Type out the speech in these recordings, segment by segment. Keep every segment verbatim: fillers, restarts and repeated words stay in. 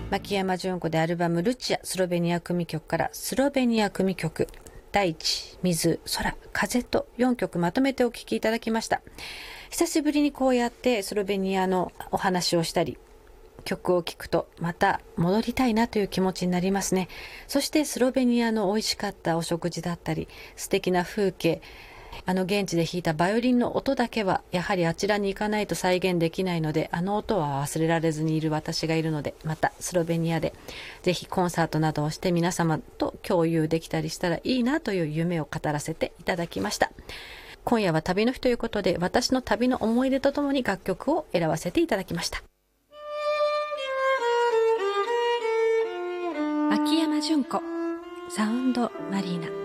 牧山純子でアルバムルチアスロベニア組曲からスロベニア組曲大地、水、空、風とよんきょくまとめてお聴きいただきました。久しぶりにこうやってスロベニアのお話をしたり曲を聴くとまた戻りたいなという気持ちになりますね。そしてスロベニアの美味しかったお食事だったり素敵な風景、あの現地で弾いたバイオリンの音だけはやはりあちらに行かないと再現できないので、あの音は忘れられずにいる私がいるので、またスロベニアでぜひコンサートなどをして皆様と共有できたりしたらいいなという夢を語らせていただきました。今夜は旅の日ということで、私の旅の思い出とともに楽曲を選ばせていただきました。牧山純子サウンドマリーナ。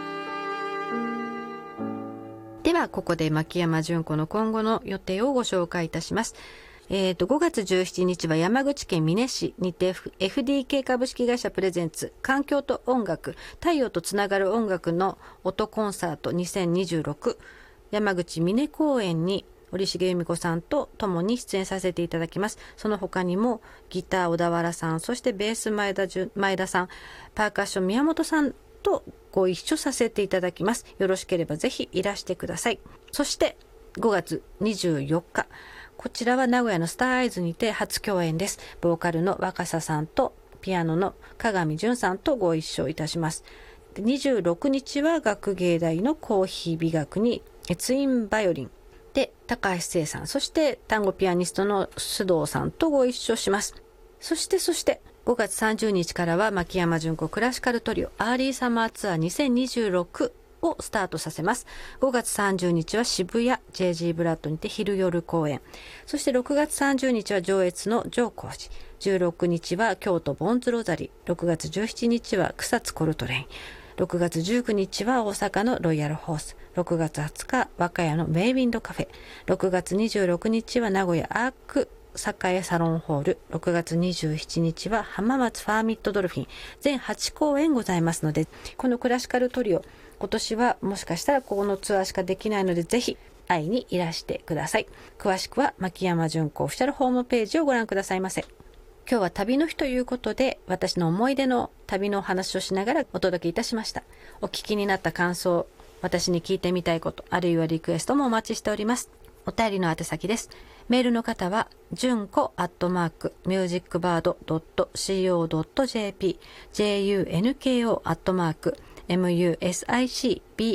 ではここで牧山純子の今後の予定をご紹介いたします。えー、とごがつじゅうしちにちは山口県美祢市にて エフディーケー 株式会社プレゼンツ環境と音楽、太陽とつながる音楽の音コンサートにせんにじゅうろく山口美祢公演に折重由美子さんと共に出演させていただきます。その他にもギター小田原さん、そしてベース前田じゅ前田さん、パーカッション宮本さんとご一緒させていただきます。よろしければぜひいらしてください。そしてごがつにじゅうよっか、こちらは名古屋のスターアイズにて初共演です。ボーカルの若狭さんとピアノの鏡純さんとご一緒いたします。でにじゅうろくにちは学芸大のコーヒー美学にツインバイオリンで高橋聖さん、そして単語ピアニストの須藤さんとご一緒します。そしてそしてごがつさんじゅうにちからは牧山純子クラシカルトリオアーリーサマーツアーにせんにじゅうろくをスタートさせます。ごがつさんじゅうにちは渋谷 ジェイジー ブラッドにて昼夜公演、そしてろくがつさんじゅうにちは上越の上皇寺、じゅうろくにちは京都ボンズロザリー、ろくがつじゅうしちにちは草津コルトレイン、ろくがつじゅうくにちは大阪のロイヤルホース、ろくがつはつか和歌山のメイウィンドカフェ、ろくがつにじゅうろくにちは名古屋アーク栄サロンホール、ろくがつにじゅうしちにちは浜松ファーミットドルフィン、全はちこうえんございますので、このクラシカルトリオ今年はもしかしたらこのツアーしかできないので、ぜひ会いにいらしてください。詳しくは牧山純子オフィシャルホームページをご覧くださいませ。今日は旅の日ということで、私の思い出の旅のお話をしながらお届けいたしました。お聞きになった感想、私に聞いてみたいこと、あるいはリクエストもお待ちしております。お便りの宛先です。メールの方は純子アットマークミュージックバードドットシーオードットジェーピー、 ジェイユーエヌケーオーアットマーク ミュージックバー